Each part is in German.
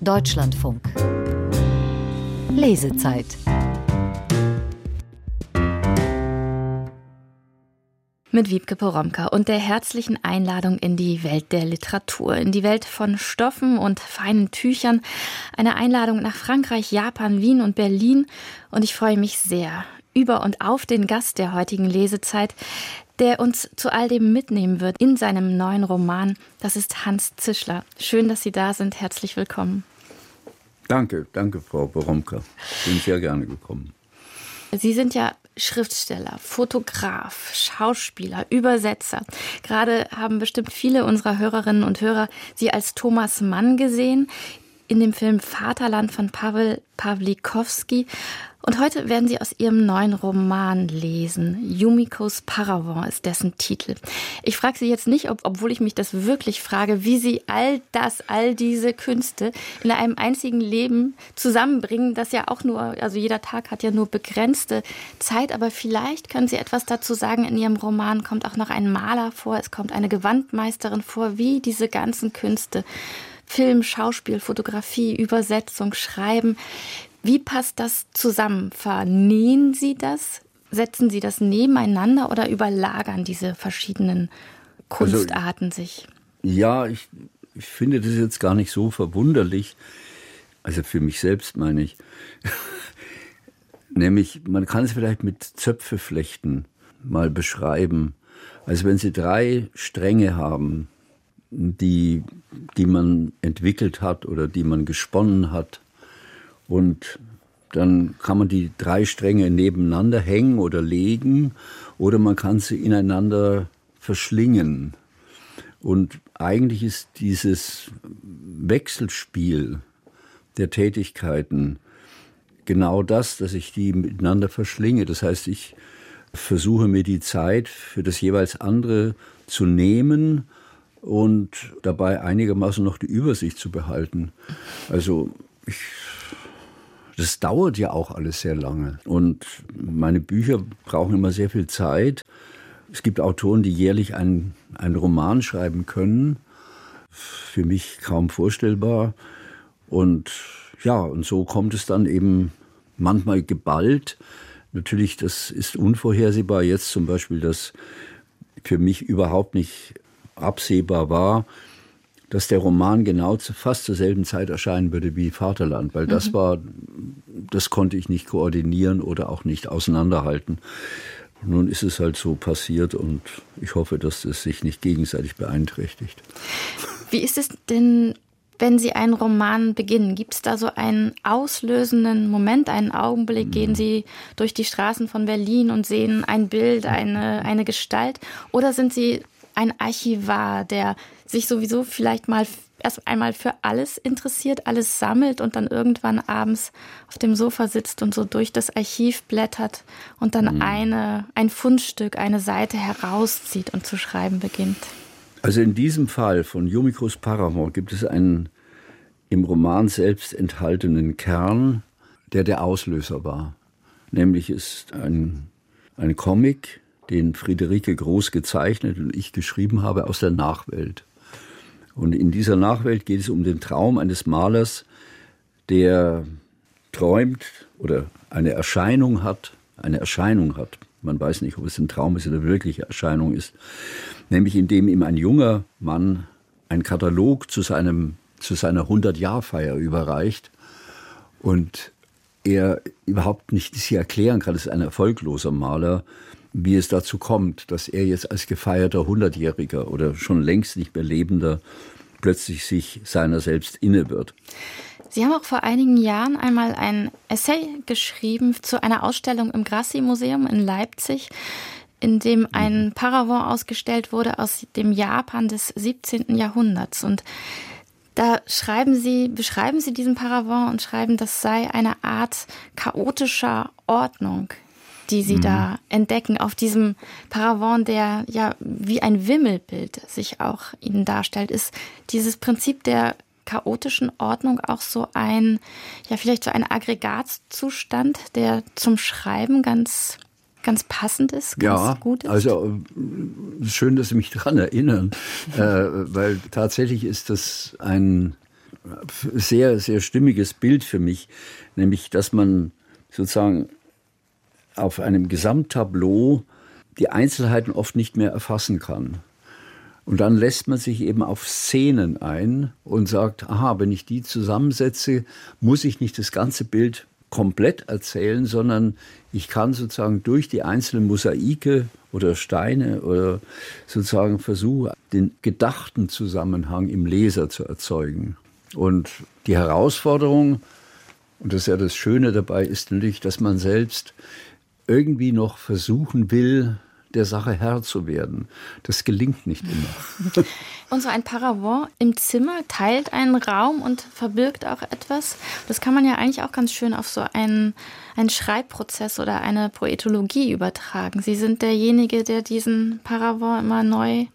Deutschlandfunk. Lesezeit. Mit Wiebke Poromka und der herzlichen Einladung in die Welt der Literatur, in die Welt von Stoffen und feinen Tüchern. Eine Einladung nach Frankreich, Japan, Wien und Berlin. Und ich freue mich sehr über und auf den Gast der heutigen Lesezeit, der uns zu all dem mitnehmen wird in seinem neuen Roman. Das ist Hans Zischler. Schön, dass Sie da sind. Herzlich willkommen. Danke, Frau Poromka. Bin sehr gerne gekommen. Sie sind ja Schriftsteller, Fotograf, Schauspieler, Übersetzer. Gerade haben bestimmt viele unserer Hörerinnen und Hörer Sie als Thomas Mann gesehen in dem Film Vaterland von Pawel Pawlikowski. Und heute werden Sie aus Ihrem neuen Roman lesen. Yumikos Paravent ist dessen Titel. Ich frage Sie jetzt nicht, obwohl ich mich das wirklich frage, wie Sie all diese Künste in einem einzigen Leben zusammenbringen, das ja auch nur, also jeder Tag hat ja nur begrenzte Zeit, aber vielleicht können Sie etwas dazu sagen. In Ihrem Roman kommt auch noch ein Maler vor, es kommt eine Gewandmeisterin vor, wie diese ganzen Künste, Film, Schauspiel, Fotografie, Übersetzung, Schreiben. Wie passt das zusammen? Vernähen Sie das? Setzen Sie das nebeneinander oder überlagern diese verschiedenen Kunstarten sich? Ja, ich finde das jetzt gar nicht so verwunderlich. Also für mich selbst meine ich. Nämlich, man kann es vielleicht mit Zöpfeflechten mal beschreiben. Also wenn Sie 3 Stränge haben, die man entwickelt hat oder die man gesponnen hat, und dann kann man die 3 Stränge nebeneinander hängen oder legen oder man kann sie ineinander verschlingen. Und eigentlich ist dieses Wechselspiel der Tätigkeiten genau das, dass ich die miteinander verschlinge. Das heißt, ich versuche mir die Zeit für das jeweils andere zu nehmen und dabei einigermaßen noch die Übersicht zu behalten. Also das dauert ja auch alles sehr lange. Und meine Bücher brauchen immer sehr viel Zeit. Es gibt Autoren, die jährlich einen Roman schreiben können. Für mich kaum vorstellbar. Und ja, und so kommt es dann eben manchmal geballt. Natürlich, das ist unvorhersehbar. Jetzt zum Beispiel, dass für mich überhaupt nicht absehbar war, dass der Roman genau fast zur selben Zeit erscheinen würde wie Vaterland, weil das konnte ich nicht koordinieren oder auch nicht auseinanderhalten. Nun ist es halt so passiert und ich hoffe, dass es sich nicht gegenseitig beeinträchtigt. Wie ist es denn, wenn Sie einen Roman beginnen? Gibt es da so einen auslösenden Moment, einen Augenblick? Gehen Sie durch die Straßen von Berlin und sehen ein Bild, eine Gestalt? Oder sind Sie ein Archivar, der sich sowieso vielleicht mal erst einmal für alles interessiert, alles sammelt und dann irgendwann abends auf dem Sofa sitzt und so durch das Archiv blättert und dann ein Fundstück, eine Seite herauszieht und zu schreiben beginnt? Also in diesem Fall von Yumikos Paravent gibt es einen im Roman selbst enthaltenen Kern, der Auslöser war. Nämlich ist ein Comic, den Friederike Groß gezeichnet und ich geschrieben habe, aus der Nachwelt. Und in dieser Nachwelt geht es um den Traum eines Malers, der träumt oder eine Erscheinung hat. Man weiß nicht, ob es ein Traum ist oder eine wirkliche Erscheinung ist. Nämlich indem ihm ein junger Mann einen Katalog zu seiner 100-Jahr-Feier überreicht und er überhaupt nicht sich erklären kann, es ist ein erfolgloser Maler, wie es dazu kommt, dass er jetzt als gefeierter 100-Jähriger oder schon längst nicht mehr Lebender plötzlich sich seiner selbst inne wird. Sie haben auch vor einigen Jahren einmal ein Essay geschrieben zu einer Ausstellung im Grassi-Museum in Leipzig, in dem ein Paravent ausgestellt wurde aus dem Japan des 17. Jahrhunderts. Und da beschreiben Sie diesen Paravent und schreiben, das sei eine Art chaotischer Ordnung, die Sie da entdecken auf diesem Paravent, der ja wie ein Wimmelbild sich auch Ihnen darstellt. Ist dieses Prinzip der chaotischen Ordnung auch so vielleicht so ein Aggregatzustand, der zum Schreiben ganz passend ist, ganz gut ist? Also schön, dass Sie mich daran erinnern, weil tatsächlich ist das ein sehr, sehr stimmiges Bild für mich, nämlich, dass man sozusagen auf einem Gesamttableau die Einzelheiten oft nicht mehr erfassen kann. Und dann lässt man sich eben auf Szenen ein und sagt, aha, wenn ich die zusammensetze, muss ich nicht das ganze Bild komplett erzählen, sondern ich kann sozusagen durch die einzelnen Mosaike oder Steine oder sozusagen versuche, den gedachten Zusammenhang im Leser zu erzeugen. Und die Herausforderung, und das ist ja das Schöne dabei, ist natürlich, dass man selbst irgendwie noch versuchen will, der Sache Herr zu werden. Das gelingt nicht immer. Und so ein Paravent im Zimmer teilt einen Raum und verbirgt auch etwas. Das kann man ja eigentlich auch ganz schön auf so einen Schreibprozess oder eine Poetologie übertragen. Sie sind derjenige, der diesen Paravent immer neu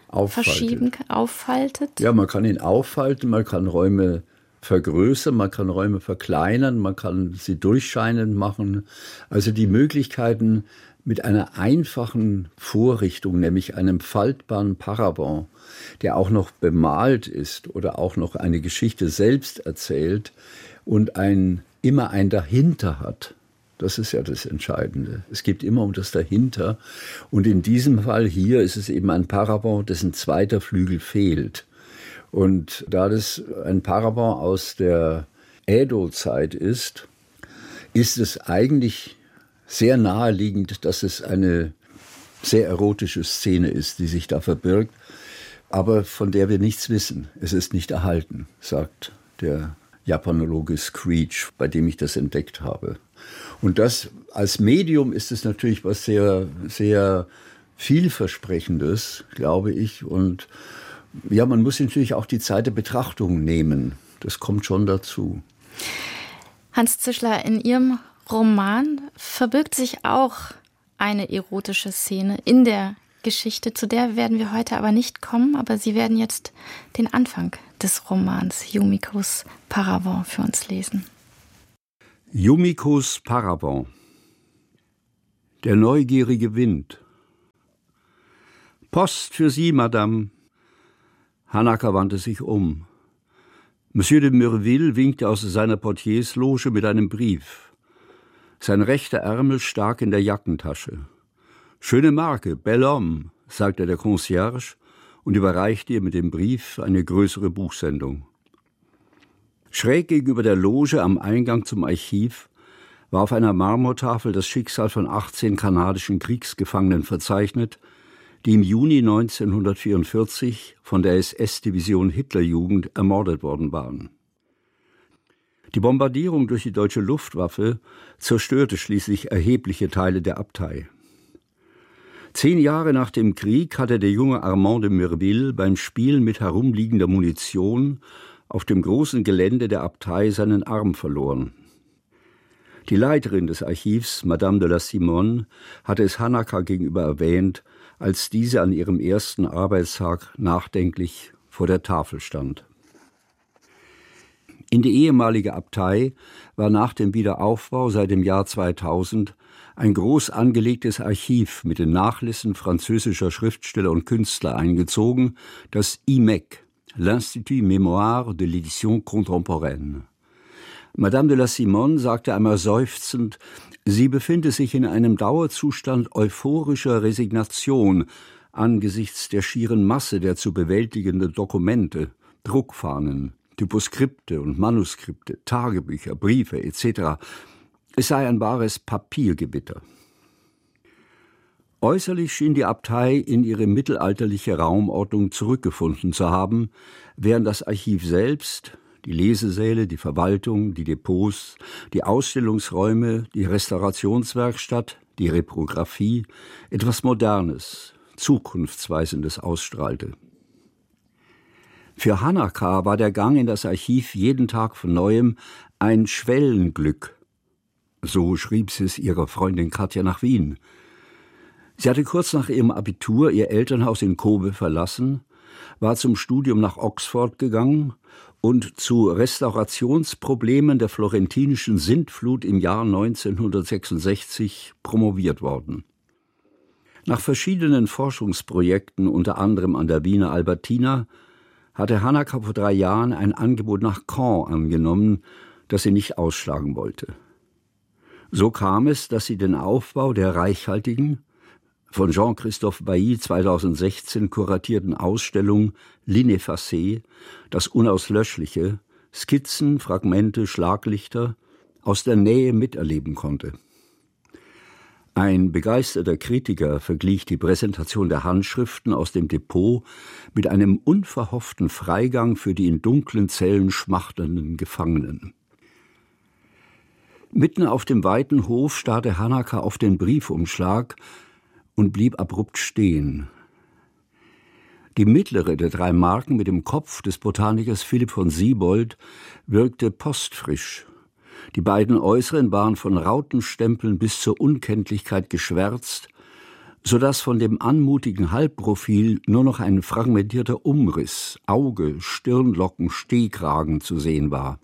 auffaltet. Ja, man kann ihn auffalten, man kann Räume vergrößern, man kann Räume verkleinern, man kann sie durchscheinend machen. Also die Möglichkeiten mit einer einfachen Vorrichtung, nämlich einem faltbaren Paravent, der auch noch bemalt ist oder auch noch eine Geschichte selbst erzählt und immer ein Dahinter hat. Das ist ja das Entscheidende. Es geht immer um das Dahinter. Und in diesem Fall hier ist es eben ein Paravent, dessen zweiter Flügel fehlt. Und da das ein Paravent aus der Edo-Zeit ist es eigentlich sehr naheliegend, dass es eine sehr erotische Szene ist, die sich da verbirgt, aber von der wir nichts wissen. Es ist nicht erhalten, sagt der Japanologe Screech, bei dem ich das entdeckt habe. Und das als Medium ist es natürlich was sehr, sehr vielversprechendes, glaube ich. Und ja, man muss natürlich auch die Zeit der Betrachtung nehmen. Das kommt schon dazu. Hans Zischler, in Ihrem Roman verbirgt sich auch eine erotische Szene in der Geschichte. Zu der werden wir heute aber nicht kommen, aber Sie werden jetzt den Anfang des Romans Yumikos Paravent für uns lesen. Yumikos Paravent. Der neugierige Wind. Post für Sie, Madame. Hanaka wandte sich um. Monsieur de Murville winkte aus seiner Portiersloge mit einem Brief. Sein rechter Ärmel stak in der Jackentasche. »Schöne Marke, bel homme«, sagte der Concierge und überreichte ihr mit dem Brief eine größere Buchsendung. Schräg gegenüber der Loge am Eingang zum Archiv war auf einer Marmortafel das Schicksal von 18 kanadischen Kriegsgefangenen verzeichnet, die im Juni 1944 von der SS-Division Hitlerjugend ermordet worden waren. Die Bombardierung durch die deutsche Luftwaffe zerstörte schließlich erhebliche Teile der Abtei. 10 Jahre nach dem Krieg hatte der junge Armand de Murville beim Spielen mit herumliegender Munition auf dem großen Gelände der Abtei seinen Arm verloren. Die Leiterin des Archivs, Madame de la Simone, hatte es Hanaka gegenüber erwähnt, als diese an ihrem ersten Arbeitstag nachdenklich vor der Tafel stand. In die ehemalige Abtei war nach dem Wiederaufbau seit dem Jahr 2000 ein groß angelegtes Archiv mit den Nachlässen französischer Schriftsteller und Künstler eingezogen, das IMEC, l'Institut Mémoire de l'Édition Contemporaine. Madame de la Simone sagte einmal seufzend, sie befinde sich in einem Dauerzustand euphorischer Resignation angesichts der schieren Masse der zu bewältigenden Dokumente, Druckfahnen, Typoskripte und Manuskripte, Tagebücher, Briefe etc. Es sei ein wahres Papiergewitter. Äußerlich schien die Abtei in ihre mittelalterliche Raumordnung zurückgefunden zu haben, während das Archiv selbst, die Lesesäle, die Verwaltung, die Depots, die Ausstellungsräume, die Restaurationswerkstatt, die Reprographie etwas Modernes, Zukunftsweisendes ausstrahlte. Für Hanaka war der Gang in das Archiv jeden Tag von Neuem ein Schwellenglück. So schrieb sie es ihrer Freundin Katja nach Wien. Sie hatte kurz nach ihrem Abitur ihr Elternhaus in Kobe verlassen, war zum Studium nach Oxford gegangen und zu Restaurationsproblemen der florentinischen Sintflut im Jahr 1966 promoviert worden. Nach verschiedenen Forschungsprojekten, unter anderem an der Wiener Albertina, hatte Hanaka vor 3 Jahren ein Angebot nach Caen angenommen, das sie nicht ausschlagen wollte. So kam es, dass sie den Aufbau der reichhaltigen, von Jean-Christophe Bailly 2016 kuratierten Ausstellung L'Ineffacé, das Unauslöschliche, Skizzen, Fragmente, Schlaglichter, aus der Nähe miterleben konnte. Ein begeisterter Kritiker verglich die Präsentation der Handschriften aus dem Depot mit einem unverhofften Freigang für die in dunklen Zellen schmachtenden Gefangenen. Mitten auf dem weiten Hof starrte Hanaka auf den Briefumschlag und blieb abrupt stehen. Die mittlere der 3 Marken mit dem Kopf des Botanikers Philipp von Siebold wirkte postfrisch. Die beiden äußeren waren von Rautenstempeln bis zur Unkenntlichkeit geschwärzt, sodass von dem anmutigen Halbprofil nur noch ein fragmentierter Umriss, Auge, Stirnlocken, Stehkragen zu sehen war.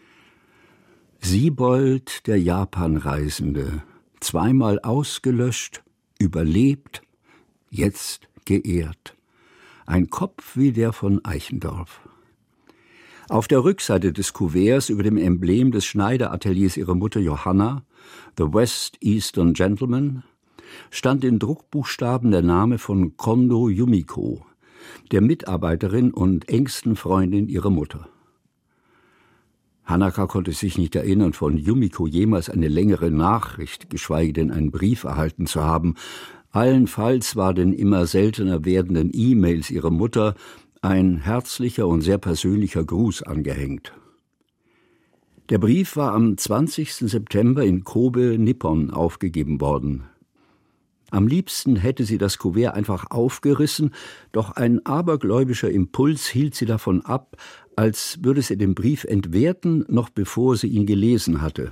Siebold, der Japanreisende, 2-mal ausgelöscht, überlebt, jetzt geehrt. Ein Kopf wie der von Eichendorff. Auf der Rückseite des Kuverts über dem Emblem des Schneiderateliers ihrer Mutter Johanna, The West Eastern Gentleman, stand in Druckbuchstaben der Name von Kondo Yumiko, der Mitarbeiterin und engsten Freundin ihrer Mutter. Hanaka konnte sich nicht erinnern, von Yumiko jemals eine längere Nachricht, geschweige denn einen Brief erhalten zu haben. Allenfalls war den immer seltener werdenden E-Mails ihrer Mutter ein herzlicher und sehr persönlicher Gruß angehängt. Der Brief war am 20. September in Kobe, Nippon, aufgegeben worden. Am liebsten hätte sie das Kuvert einfach aufgerissen, doch ein abergläubischer Impuls hielt sie davon ab, als würde sie den Brief entwerten, noch bevor sie ihn gelesen hatte.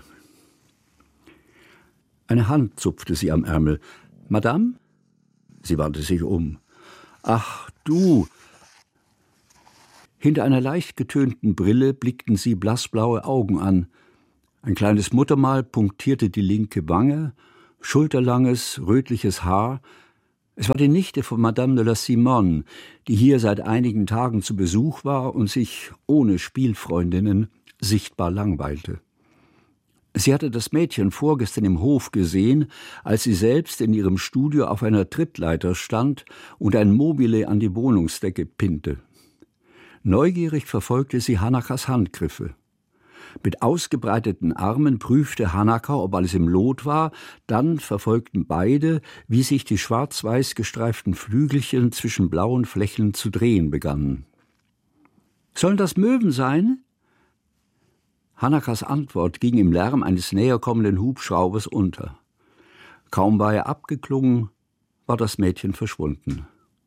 Eine Hand zupfte sie am Ärmel. »Madame?« Sie wandte sich um. »Ach, du!« Hinter einer leicht getönten Brille blickten sie blassblaue Augen an. Ein kleines Muttermal punktierte die linke Wange, schulterlanges, rötliches Haar. Es war die Nichte von Madame de la Simone, die hier seit einigen Tagen zu Besuch war und sich ohne Spielfreundinnen sichtbar langweilte. Sie hatte das Mädchen vorgestern im Hof gesehen, als sie selbst in ihrem Studio auf einer Trittleiter stand und ein Mobile an die Wohnungsdecke pinnte. Neugierig verfolgte sie Hanakas Handgriffe. Mit ausgebreiteten Armen prüfte Hanaka, ob alles im Lot war, dann verfolgten beide, wie sich die schwarz-weiß gestreiften Flügelchen zwischen blauen Flächen zu drehen begannen. »Sollen das Möwen sein?« Hanakas Antwort ging im Lärm eines näherkommenden Hubschraubers unter. Kaum war er abgeklungen, war das Mädchen verschwunden.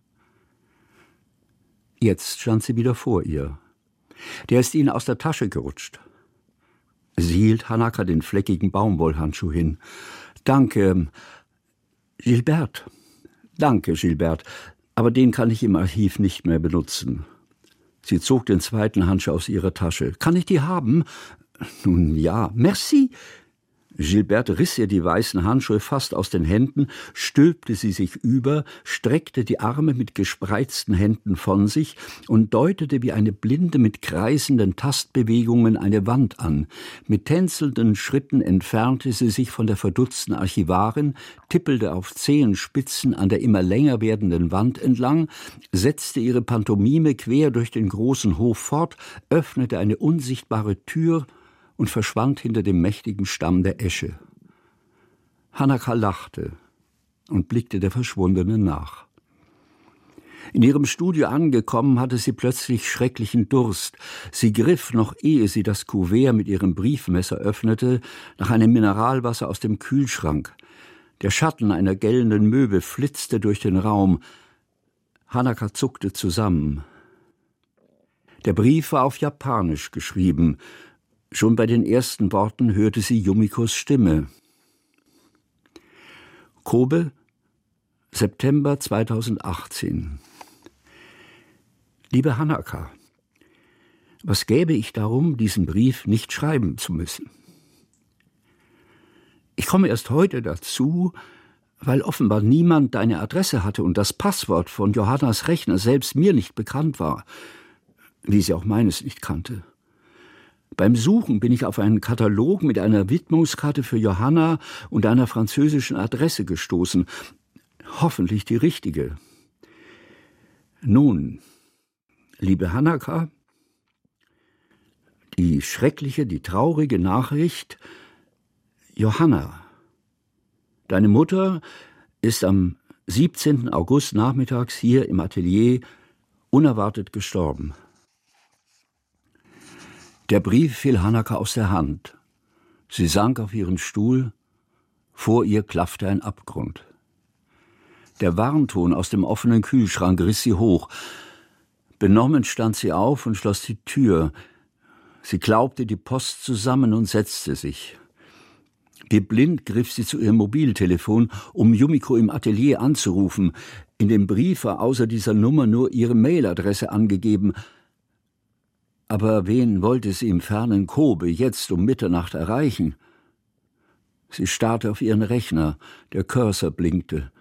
Jetzt stand sie wieder vor ihr. Der ist ihnen aus der Tasche gerutscht. Sie hielt Hanaka den fleckigen Baumwollhandschuh hin. »Danke, Gilbert. Danke, Gilbert, aber den kann ich im Archiv nicht mehr benutzen.« Sie zog den zweiten Handschuh aus ihrer Tasche. »Kann ich die haben?« »Nun ja, merci.« Gilbert riss ihr die weißen Handschuhe fast aus den Händen, stülpte sie sich über, streckte die Arme mit gespreizten Händen von sich und deutete wie eine Blinde mit kreisenden Tastbewegungen eine Wand an. Mit tänzelnden Schritten entfernte sie sich von der verdutzten Archivarin, tippelte auf Zehenspitzen an der immer länger werdenden Wand entlang, setzte ihre Pantomime quer durch den großen Hof fort, öffnete eine unsichtbare Tür und verschwand hinter dem mächtigen Stamm der Esche. Hanaka lachte und blickte der Verschwundenen nach. In ihrem Studio angekommen, hatte sie plötzlich schrecklichen Durst. Sie griff, noch ehe sie das Kuvert mit ihrem Briefmesser öffnete, nach einem Mineralwasser aus dem Kühlschrank. Der Schatten einer gellenden Möwe flitzte durch den Raum. Hanaka zuckte zusammen. Der Brief war auf Japanisch geschrieben. Schon bei den ersten Worten hörte sie Yumikos Stimme. Kobe, September 2018. Liebe Hanaka, was gäbe ich darum, diesen Brief nicht schreiben zu müssen? Ich komme erst heute dazu, weil offenbar niemand deine Adresse hatte und das Passwort von Johannas Rechner selbst mir nicht bekannt war. wie sie auch meines nicht kannte. Beim Suchen bin ich auf einen Katalog mit einer Widmungskarte für Johanna und einer französischen Adresse gestoßen. Hoffentlich die richtige. Nun, liebe Hannaka, die schreckliche, die traurige Nachricht: Johanna, deine Mutter ist am 17. August nachmittags hier im Atelier unerwartet gestorben. Der Brief fiel Hannaka aus der Hand. Sie sank auf ihren Stuhl. Vor ihr klaffte ein Abgrund. Der Warnton aus dem offenen Kühlschrank riss sie hoch. Benommen stand sie auf und schloss die Tür. Sie klaubte die Post zusammen und setzte sich. Wie blind griff sie zu ihrem Mobiltelefon, um Yumiko im Atelier anzurufen. In dem Brief war außer dieser Nummer nur ihre Mailadresse angegeben. Aber wen wollte sie im fernen Kobe jetzt um Mitternacht erreichen? Sie starrte auf ihren Rechner. Der Cursor blinkte.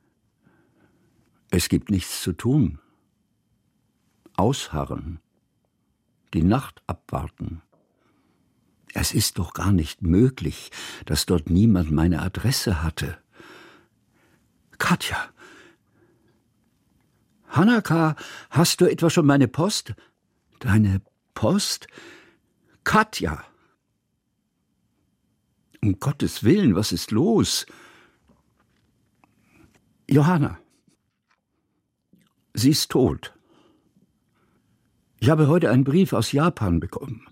Es gibt nichts zu tun. Ausharren. Die Nacht abwarten. Es ist doch gar nicht möglich, dass dort niemand meine Adresse hatte. Katja. Hannaka, hast du etwa schon meine Post? Deine Post? Katja. Um Gottes Willen, was ist los? Johanna. Sie ist tot. Ich habe heute einen Brief aus Japan bekommen.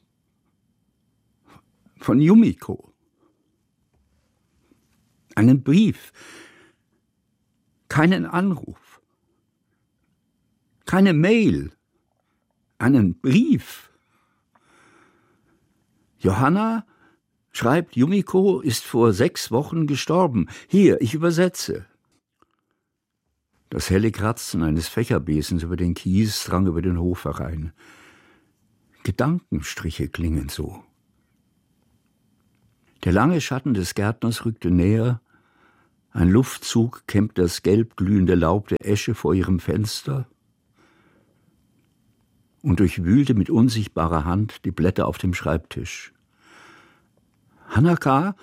Von Yumiko. Einen Brief. Keinen Anruf. Keine Mail. Einen Brief. Johanna schreibt, Yumiko ist vor 6 Wochen gestorben. Hier, ich übersetze. Das helle Kratzen eines Fächerbesens über den Kies drang über den Hof herein. Gedankenstriche klingen so. Der lange Schatten des Gärtners rückte näher. Ein Luftzug kämmte das gelb glühende Laub der Esche vor ihrem Fenster und durchwühlte mit unsichtbarer Hand die Blätter auf dem Schreibtisch. Hannaka?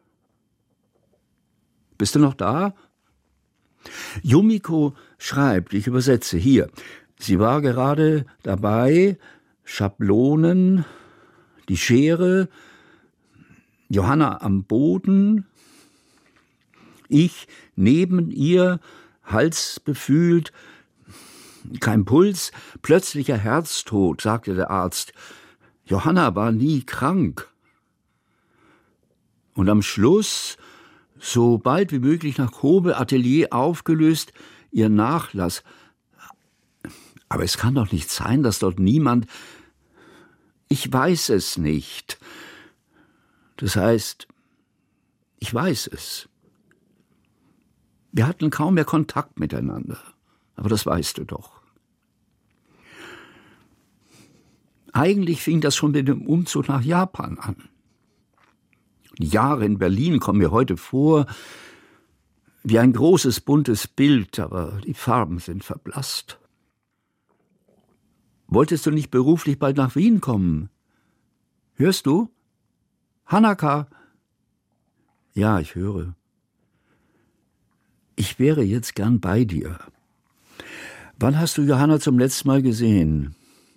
Bist du noch da? Yumiko schreibt, ich übersetze, hier. Sie war gerade dabei, Schablonen, die Schere, Johanna am Boden, ich neben ihr, Hals befühlt, kein Puls, plötzlicher Herztod, sagte der Arzt. Johanna war nie krank. Und am Schluss, so bald wie möglich nach Kobe, Atelier aufgelöst, ihr Nachlass. Aber es kann doch nicht sein, dass dort niemand... Ich weiß es nicht. Das heißt, ich weiß es. Wir hatten kaum mehr Kontakt miteinander. Aber das weißt du doch. Eigentlich fing das schon mit dem Umzug nach Japan an. Die Jahre in Berlin kommen mir heute vor wie ein großes, buntes Bild, aber die Farben sind verblasst. Wolltest du nicht beruflich bald nach Wien kommen? Hörst du? Hannaka? Ja, ich höre. Ich wäre jetzt gern bei dir. Wann hast du Johanna zum letzten Mal gesehen?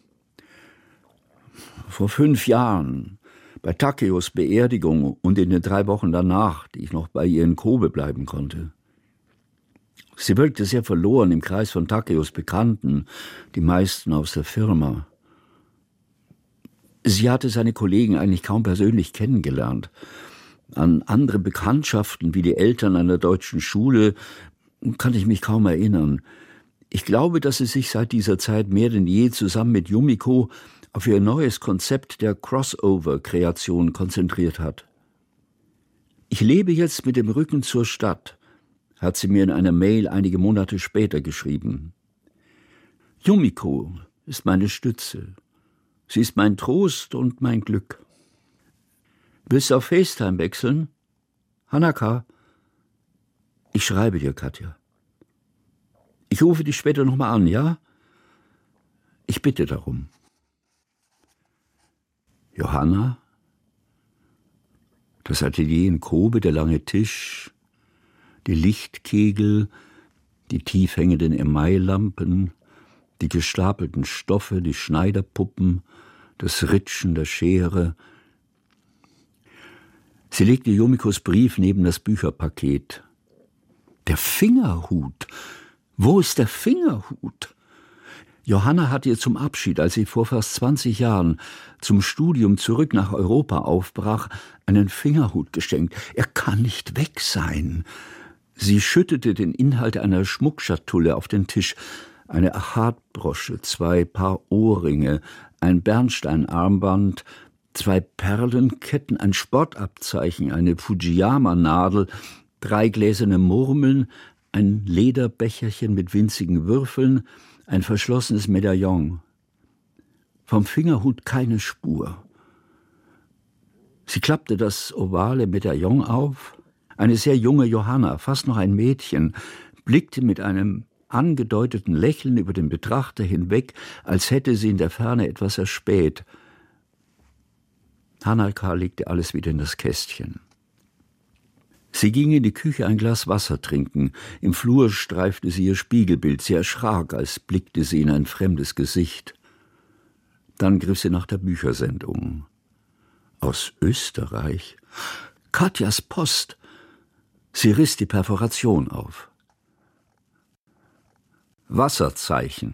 Vor 5 Jahren. Bei Takeos Beerdigung und in den 3 Wochen danach, die ich noch bei ihr in Kobe bleiben konnte. Sie wirkte sehr verloren im Kreis von Takeos Bekannten, die meisten aus der Firma. Sie hatte seine Kollegen eigentlich kaum persönlich kennengelernt. An andere Bekanntschaften wie die Eltern einer deutschen Schule kann ich mich kaum erinnern. Ich glaube, dass sie sich seit dieser Zeit mehr denn je zusammen mit Yumiko auf ihr neues Konzept der Crossover-Kreation konzentriert hat. Ich lebe jetzt mit dem Rücken zur Stadt, hat sie mir in einer Mail einige Monate später geschrieben. Yumiko ist meine Stütze. Sie ist mein Trost und mein Glück. Willst du auf FaceTime wechseln? Hannaka? Ich schreibe dir, Katja. Ich rufe dich später nochmal an, ja? Ich bitte darum. Johanna, das Atelier in Kobe, der lange Tisch, die Lichtkegel, die tief hängenden Emaillampen, die gestapelten Stoffe, die Schneiderpuppen, das Ritschen der Schere. Sie legte Yumikos Brief neben das Bücherpaket. Der Fingerhut! Wo ist der Fingerhut? Johanna hat ihr zum Abschied, als sie vor fast 20 Jahren zum Studium zurück nach Europa aufbrach, einen Fingerhut geschenkt. Er kann nicht weg sein. Sie schüttete den Inhalt einer Schmuckschatulle auf den Tisch. Eine Achatbrosche, 2 Paar Ohrringe, ein Bernsteinarmband, 2 Perlenketten, ein Sportabzeichen, eine Fujiyama-Nadel, 3 gläserne Murmeln, ein Lederbecherchen mit winzigen Würfeln, ein verschlossenes Medaillon. Vom Fingerhut keine Spur. Sie klappte das ovale Medaillon auf. Eine sehr junge Johanna, fast noch ein Mädchen, blickte mit einem angedeuteten Lächeln über den Betrachter hinweg, als hätte sie in der Ferne etwas erspäht. Hanaka legte alles wieder in das Kästchen. Sie ging in die Küche ein Glas Wasser trinken. Im Flur streifte sie ihr Spiegelbild. Sie erschrak, als blickte sie in ein fremdes Gesicht. Dann griff sie nach der Büchersendung. Aus Österreich? Katjas Post! Sie riss die Perforation auf. Wasserzeichen.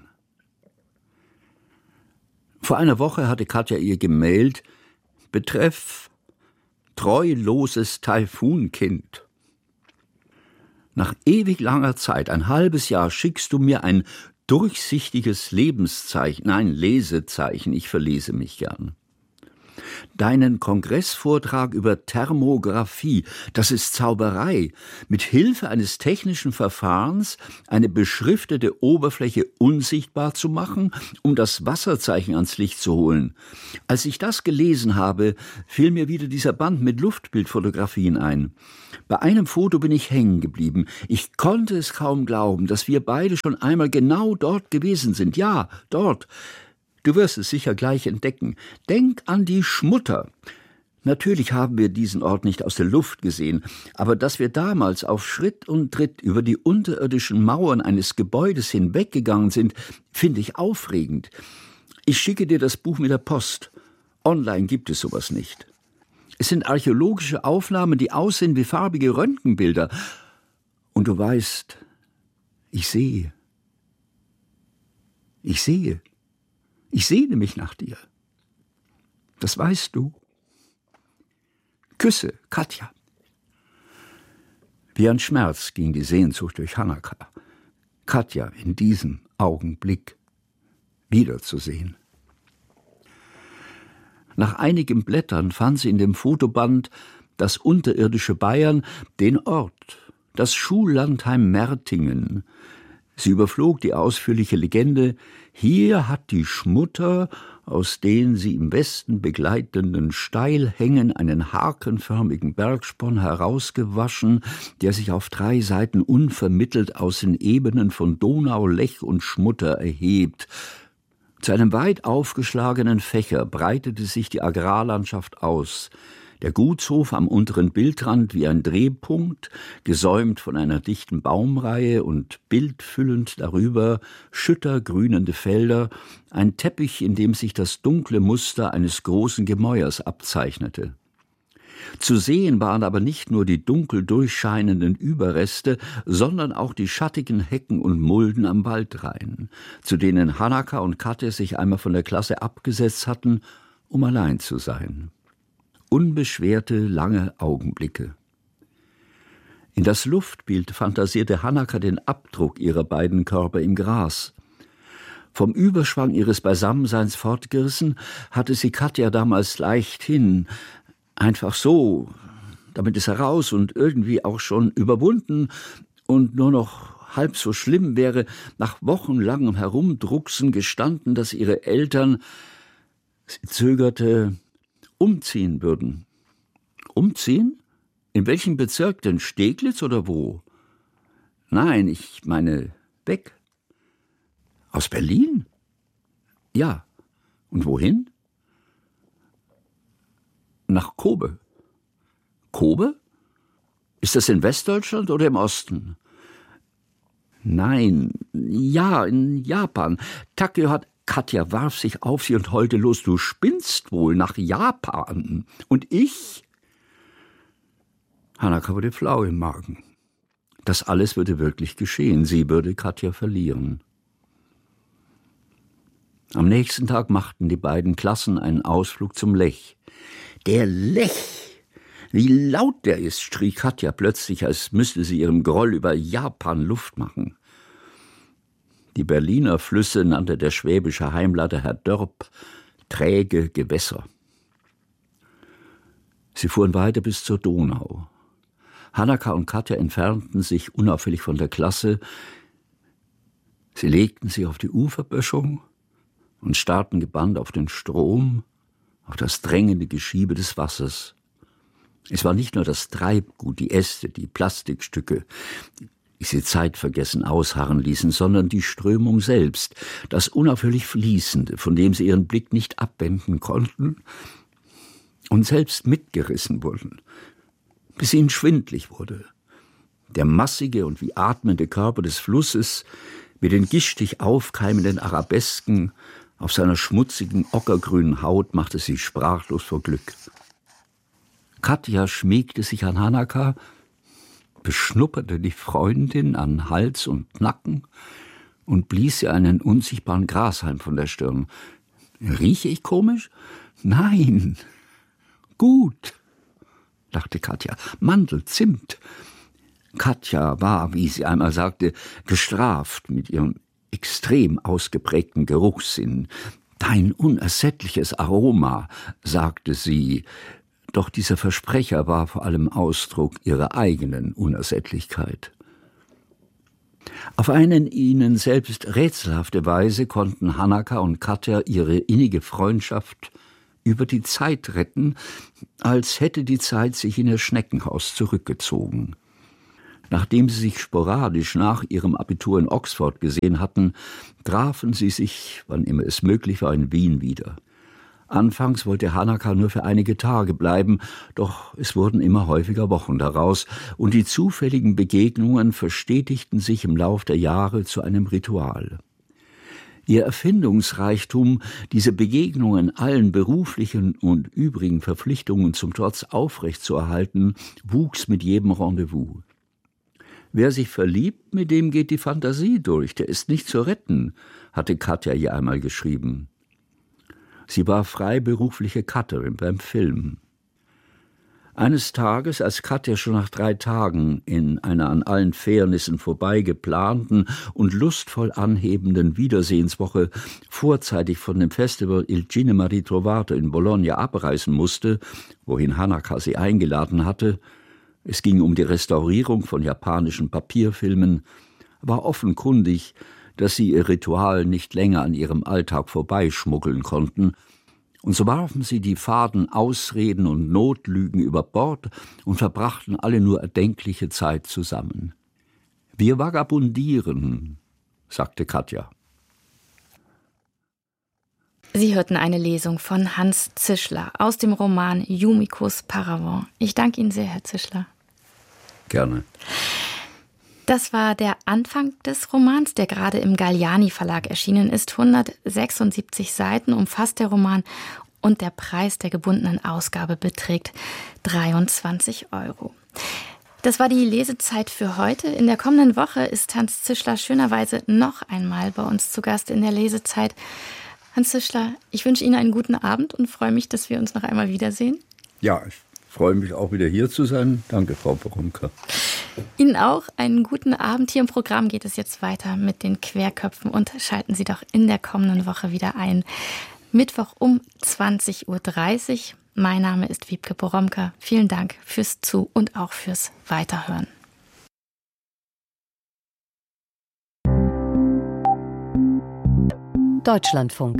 Vor einer Woche hatte Katja ihr gemailt, Betreff treuloses Taifunkind. Nach ewig langer Zeit, ein halbes Jahr, schickst du mir ein durchsichtiges Lebenszeichen, nein, Lesezeichen, ich verlese mich gern. Deinen Kongressvortrag über Thermographie, das ist Zauberei. Mit Hilfe eines technischen Verfahrens eine beschriftete Oberfläche unsichtbar zu machen, um das Wasserzeichen ans Licht zu holen. Als ich das gelesen habe, fiel mir wieder dieser Band mit Luftbildfotografien ein. Bei einem Foto bin ich hängen geblieben. Ich konnte es kaum glauben, dass wir beide schon einmal genau dort gewesen sind. Ja, dort. Du wirst es sicher gleich entdecken. Denk an die Schmutter. Natürlich haben wir diesen Ort nicht aus der Luft gesehen, aber dass wir damals auf Schritt und Tritt über die unterirdischen Mauern eines Gebäudes hinweggegangen sind, finde ich aufregend. Ich schicke dir das Buch mit der Post. Online gibt es sowas nicht. Es sind archäologische Aufnahmen, die aussehen wie farbige Röntgenbilder. Und du weißt, ich sehe. Ich sehe. Ich sehne mich nach dir. Das weißt du. Küsse, Katja. Wie ein Schmerz ging die Sehnsucht durch Hanaka, Katja in diesem Augenblick wiederzusehen. Nach einigem Blättern fand sie in dem Fotoband das unterirdische Bayern, den Ort, das Schullandheim Mertingen. Sie überflog die ausführliche Legende, hier hat die Schmutter aus den sie im Westen begleitenden Steilhängen einen hakenförmigen Bergsporn herausgewaschen, der sich auf 3 Seiten unvermittelt aus den Ebenen von Donau, Lech und Schmutter erhebt. Zu einem weit aufgeschlagenen Fächer breitete sich die Agrarlandschaft aus. Der Gutshof am unteren Bildrand wie ein Drehpunkt, gesäumt von einer dichten Baumreihe und bildfüllend darüber schüttergrünende Felder, ein Teppich, in dem sich das dunkle Muster eines großen Gemäuers abzeichnete. Zu sehen waren aber nicht nur die dunkel durchscheinenden Überreste, sondern auch die schattigen Hecken und Mulden am Waldrain, zu denen Hanaka und Katja sich einmal von der Klasse abgesetzt hatten, um allein zu sein. Unbeschwerte, lange Augenblicke. In das Luftbild fantasierte Hanaka den Abdruck ihrer beiden Körper im Gras. Vom Überschwang ihres Beisammenseins fortgerissen, hatte sie Katja damals leichthin, einfach so, damit es heraus und irgendwie auch schon überwunden und nur noch halb so schlimm wäre, nach wochenlangem Herumdrucksen gestanden, dass ihre Eltern, sie zögerte, umziehen würden. Umziehen? In welchem Bezirk denn? Steglitz oder wo? Nein, ich meine weg. Aus Berlin? Ja. Und wohin? nach Kobe. Kobe? Ist das in Westdeutschland oder im Osten? Nein, ja, in Japan. Takeo hat... Katja warf sich auf sie und heulte los. Du spinnst wohl, nach Japan. Und ich? Hanaka wurde flau im Magen. Das alles würde wirklich geschehen. Sie würde Katja verlieren. Am nächsten Tag machten die beiden Klassen einen Ausflug zum Lech. Der Lech! Wie laut der ist, schrie Katja plötzlich, als müsste sie ihrem Groll über Japan Luft machen. Die Berliner Flüsse nannte der schwäbische Heimlader Herr Dörp träge Gewässer. Sie fuhren weiter bis zur Donau. Hanaka und Katja entfernten sich unauffällig von der Klasse. Sie legten sich auf die Uferböschung und starrten gebannt auf den Strom, auf das drängende Geschiebe des Wassers. Es war nicht nur das Treibgut, die Äste, die Plastikstücke, die sie zeitvergessen ausharren ließen, sondern die Strömung selbst, das unaufhörlich Fließende, von dem sie ihren Blick nicht abwenden konnten und selbst mitgerissen wurden, bis ihnen schwindlig wurde. Der massige und wie atmende Körper des Flusses mit den gischtig aufkeimenden Arabesken auf seiner schmutzigen, ockergrünen Haut machte sie sprachlos vor Glück. Katja schmiegte sich an Hanaka, beschnupperte die Freundin an Hals und Nacken und blies ihr einen unsichtbaren Grashalm von der Stirn. Rieche ich komisch? Nein. Gut, dachte Katja. Mandel, Zimt. Katja war, wie sie einmal sagte, gestraft mit ihrem extrem ausgeprägten Geruchssinn. Dein unersättliches Aroma, sagte sie, doch dieser Versprecher war vor allem Ausdruck ihrer eigenen Unersättlichkeit. Auf eine ihnen selbst rätselhafte Weise konnten Hanaka und Katja ihre innige Freundschaft über die Zeit retten, als hätte die Zeit sich in ihr Schneckenhaus zurückgezogen. Nachdem sie sich sporadisch nach ihrem Abitur in Oxford gesehen hatten, trafen sie sich, wann immer es möglich war, in Wien wieder. Anfangs wollte Hanaka nur für einige Tage bleiben, doch es wurden immer häufiger Wochen daraus, und die zufälligen Begegnungen verstetigten sich im Lauf der Jahre zu einem Ritual. Ihr Erfindungsreichtum, diese Begegnungen allen beruflichen und übrigen Verpflichtungen zum Trotz aufrechtzuerhalten, wuchs mit jedem Rendezvous. Wer sich verliebt, mit dem geht die Fantasie durch, der ist nicht zu retten, hatte Katja ihr einmal geschrieben. Sie war freiberufliche Cutterin beim Film. Eines Tages, als Katja schon nach 3 Tagen in einer an allen Fairnissen vorbei geplanten und lustvoll anhebenden Wiedersehenswoche vorzeitig von dem Festival Il Cinema Ritrovato in Bologna abreisen musste, wohin Hanaka sie eingeladen hatte, es ging um die Restaurierung von japanischen Papierfilmen, war offenkundig, dass sie ihr Ritual nicht länger an ihrem Alltag vorbeischmuggeln konnten, und so warfen sie die faden Ausreden und Notlügen über Bord und verbrachten alle nur erdenkliche Zeit zusammen. »Wir vagabundieren«, sagte Katja. Sie hörten eine Lesung von Hans Zischler aus dem Roman Yumikos Paravent. Ich danke Ihnen sehr, Herr Zischler. Gerne. Das war der Anfang des Romans, der gerade im Galliani Verlag erschienen ist. 176 Seiten umfasst der Roman und der Preis der gebundenen Ausgabe beträgt 23 €. Das war die Lesezeit für heute. In der kommenden Woche ist Hans Zischler schönerweise noch einmal bei uns zu Gast in der Lesezeit. Hans Zischler, ich wünsche Ihnen einen guten Abend und freue mich, dass wir uns noch einmal wiedersehen. Ja, ich freue mich auch wieder hier zu sein. Danke, Frau Poromka. Ihnen auch einen guten Abend. Hier im Programm geht es jetzt weiter mit den Querköpfen und schalten Sie doch in der kommenden Woche wieder ein. Mittwoch um 20:30 Uhr. Mein Name ist Wiebke Poromka. Vielen Dank fürs Zu- und auch fürs Weiterhören. Deutschlandfunk.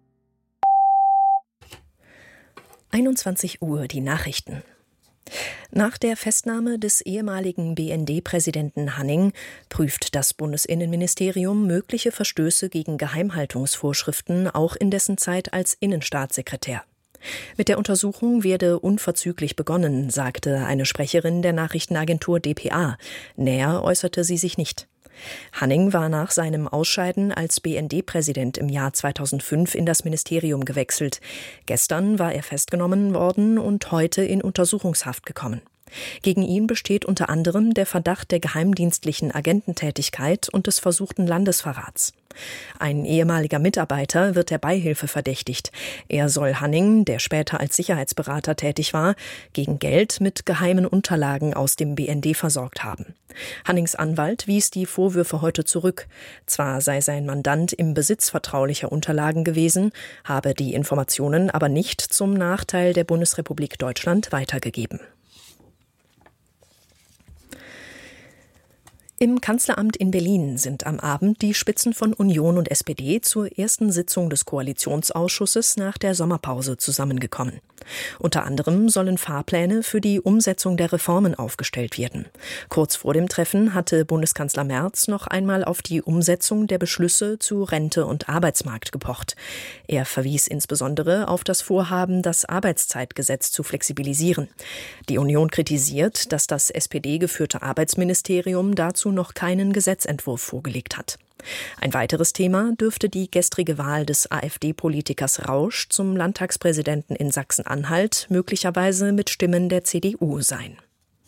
(21 Uhr) die Nachrichten. Nach der Festnahme des ehemaligen BND-Präsidenten Hanning prüft das Bundesinnenministerium mögliche Verstöße gegen Geheimhaltungsvorschriften auch in dessen Zeit als Innenstaatssekretär. Mit der Untersuchung werde unverzüglich begonnen, sagte eine Sprecherin der Nachrichtenagentur dpa. Näher äußerte sie sich nicht. Hanning war nach seinem Ausscheiden als BND-Präsident im Jahr 2005 in das Ministerium gewechselt. Gestern war er festgenommen worden und heute in Untersuchungshaft gekommen. Gegen ihn besteht unter anderem der Verdacht der geheimdienstlichen Agententätigkeit und des versuchten Landesverrats. Ein ehemaliger Mitarbeiter wird der Beihilfe verdächtigt. Er soll Hanning, der später als Sicherheitsberater tätig war, gegen Geld mit geheimen Unterlagen aus dem BND versorgt haben. Hannings Anwalt wies die Vorwürfe heute zurück. Zwar sei sein Mandant im Besitz vertraulicher Unterlagen gewesen, habe die Informationen aber nicht zum Nachteil der Bundesrepublik Deutschland weitergegeben. Im Kanzleramt in Berlin sind am Abend die Spitzen von Union und SPD zur ersten Sitzung des Koalitionsausschusses nach der Sommerpause zusammengekommen. Unter anderem sollen Fahrpläne für die Umsetzung der Reformen aufgestellt werden. Kurz vor dem Treffen hatte Bundeskanzler Merz noch einmal auf die Umsetzung der Beschlüsse zu Rente und Arbeitsmarkt gepocht. Er verwies insbesondere auf das Vorhaben, das Arbeitszeitgesetz zu flexibilisieren. Die Union kritisiert, dass das SPD-geführte Arbeitsministerium dazu noch keinen Gesetzentwurf vorgelegt hat. Ein weiteres Thema dürfte die gestrige Wahl des AfD-Politikers Rausch zum Landtagspräsidenten in Sachsen-Anhalt möglicherweise mit Stimmen der CDU sein.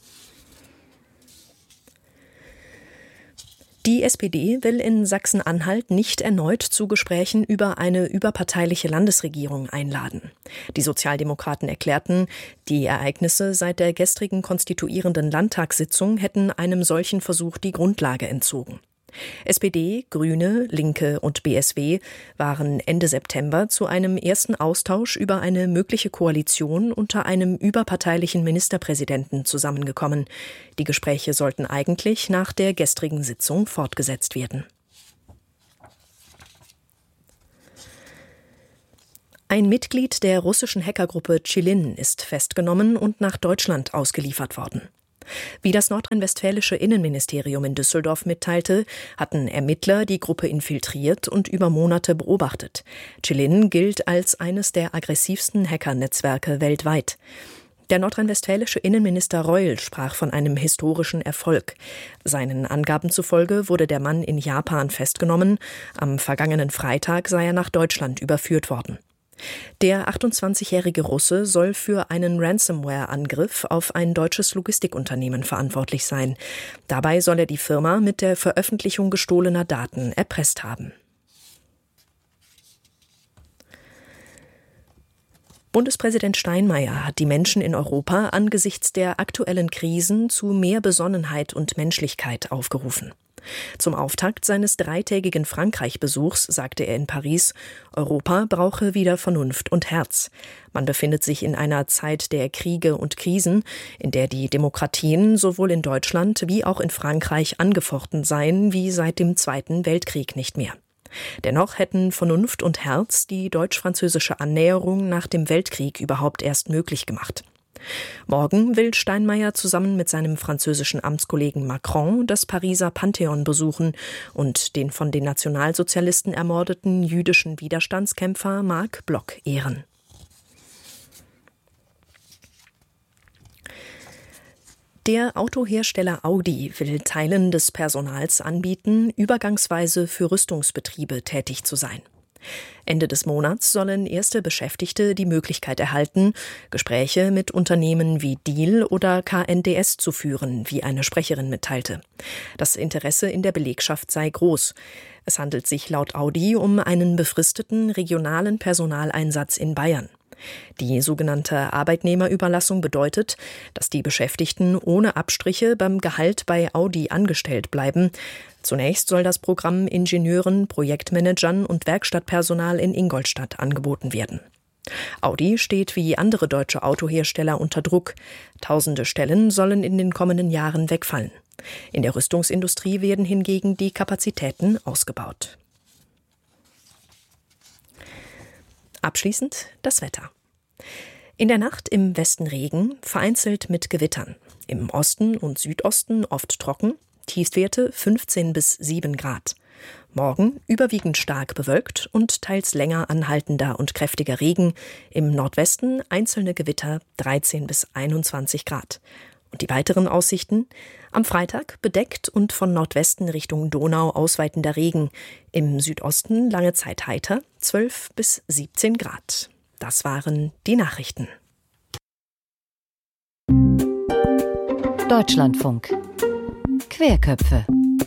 Die SPD will in Sachsen-Anhalt nicht erneut zu Gesprächen über eine überparteiliche Landesregierung einladen. Die Sozialdemokraten erklärten, die Ereignisse seit der gestrigen konstituierenden Landtagssitzung hätten einem solchen Versuch die Grundlage entzogen. SPD, Grüne, Linke und BSW waren Ende September zu einem ersten Austausch über eine mögliche Koalition unter einem überparteilichen Ministerpräsidenten zusammengekommen. Die Gespräche sollten eigentlich nach der gestrigen Sitzung fortgesetzt werden. Ein Mitglied der russischen Hackergruppe Chilin ist festgenommen und nach Deutschland ausgeliefert worden. Wie das nordrhein-westfälische Innenministerium in Düsseldorf mitteilte, hatten Ermittler die Gruppe infiltriert und über Monate beobachtet. Chilin gilt als eines der aggressivsten Hackernetzwerke weltweit. Der nordrhein-westfälische Innenminister Reul sprach von einem historischen Erfolg. Seinen Angaben zufolge wurde der Mann in Japan festgenommen. Am vergangenen Freitag sei er nach Deutschland überführt worden. Der 28-jährige Russe soll für einen Ransomware-Angriff auf ein deutsches Logistikunternehmen verantwortlich sein. Dabei soll er die Firma mit der Veröffentlichung gestohlener Daten erpresst haben. Bundespräsident Steinmeier hat die Menschen in Europa angesichts der aktuellen Krisen zu mehr Besonnenheit und Menschlichkeit aufgerufen. Zum Auftakt seines dreitägigen Frankreich-Besuchs sagte er in Paris, Europa brauche wieder Vernunft und Herz. Man befindet sich in einer Zeit der Kriege und Krisen, in der die Demokratien sowohl in Deutschland wie auch in Frankreich angefochten seien wie seit dem Zweiten Weltkrieg nicht mehr. Dennoch hätten Vernunft und Herz die deutsch-französische Annäherung nach dem Weltkrieg überhaupt erst möglich gemacht. Morgen will Steinmeier zusammen mit seinem französischen Amtskollegen Macron das Pariser Pantheon besuchen und den von den Nationalsozialisten ermordeten jüdischen Widerstandskämpfer Marc Bloch ehren. Der Autohersteller Audi will Teilen des Personals anbieten, übergangsweise für Rüstungsbetriebe tätig zu sein. Ende des Monats sollen erste Beschäftigte die Möglichkeit erhalten, Gespräche mit Unternehmen wie Diehl oder KNDS zu führen, wie eine Sprecherin mitteilte. Das Interesse in der Belegschaft sei groß. Es handelt sich laut Audi um einen befristeten regionalen Personaleinsatz in Bayern. Die sogenannte Arbeitnehmerüberlassung bedeutet, dass die Beschäftigten ohne Abstriche beim Gehalt bei Audi angestellt bleiben. Zunächst soll das Programm Ingenieuren, Projektmanagern und Werkstattpersonal in Ingolstadt angeboten werden. Audi steht wie andere deutsche Autohersteller unter Druck. Tausende Stellen sollen in den kommenden Jahren wegfallen. In der Rüstungsindustrie werden hingegen die Kapazitäten ausgebaut. Abschließend das Wetter. In der Nacht im Westen Regen, vereinzelt mit Gewittern. Im Osten und Südosten oft trocken, Tiefstwerte 15 bis 7 Grad. Morgen überwiegend stark bewölkt und teils länger anhaltender und kräftiger Regen. Im Nordwesten einzelne Gewitter 13 bis 21 Grad. Und die weiteren Aussichten? Am Freitag bedeckt und von Nordwesten Richtung Donau ausweitender Regen. Im Südosten lange Zeit heiter, 12 bis 17 Grad. Das waren die Nachrichten. Deutschlandfunk. Querköpfe.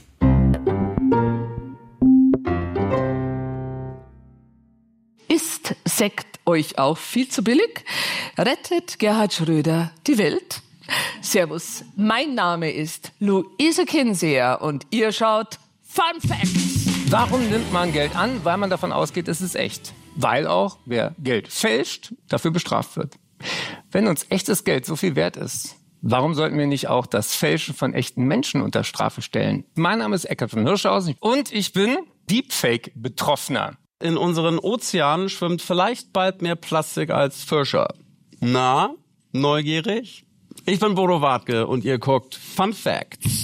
Ist Sekt euch auch viel zu billig? Rettet Gerhard Schröder die Welt? Servus, mein Name ist Luise Kinseher und ihr schaut Fun Facts. Warum nimmt man Geld an? Weil man davon ausgeht, es ist echt. Weil auch, wer Geld fälscht, dafür bestraft wird. Wenn uns echtes Geld so viel wert ist, warum sollten wir nicht auch das Fälschen von echten Menschen unter Strafe stellen? Mein Name ist Eckart von Hirschhausen und ich bin Deepfake-Betroffener. In unseren Ozeanen schwimmt vielleicht bald mehr Plastik als Fische. Na, neugierig? Ich bin Bodo Wartke und ihr guckt Fun Facts.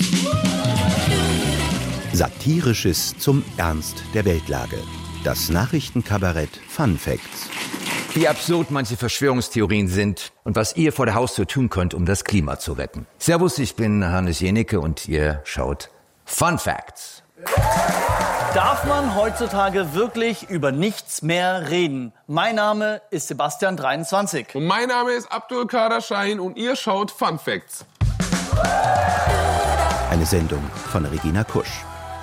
Satirisches zum Ernst der Weltlage. Das Nachrichtenkabarett Fun Facts. Wie absurd manche Verschwörungstheorien sind und was ihr vor der Haustür tun könnt, um das Klima zu retten. Servus, ich bin Hannes Jenicke und ihr schaut Fun Facts. Darf man heutzutage wirklich über nichts mehr reden? Mein Name ist Sebastian 23. Und mein Name ist Abdul Kader Shahin und ihr schaut Fun Facts. Eine Sendung von Regina Kusch.